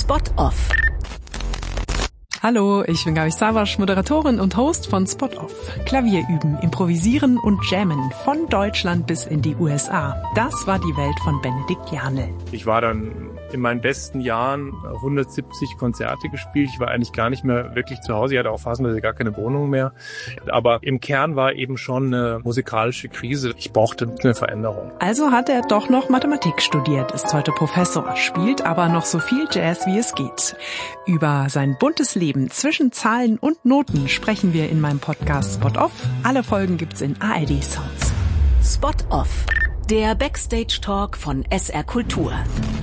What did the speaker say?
Spot Off. Hallo, ich bin Gabi Savasch, Moderatorin und Host von Spot Off. Klavier üben, improvisieren und jammen von Deutschland bis in die USA. Das war die Welt von Benedikt Janel. Ich war dann in meinen besten Jahren 170 Konzerte gespielt. Ich war eigentlich gar nicht mehr wirklich zu Hause. Ich hatte auch phasenweise gar keine Wohnung mehr. Aber im Kern war eben schon eine musikalische Krise. Ich brauchte eine Veränderung. Also hat er doch noch Mathematik studiert, ist heute Professor, spielt aber noch so viel Jazz, wie es geht. Über sein buntes Leben zwischen Zahlen und Noten sprechen wir in meinem Podcast Spot Off. Alle Folgen gibt's in ARD Sounds. Spot Off, der Backstage-Talk von SR Kultur.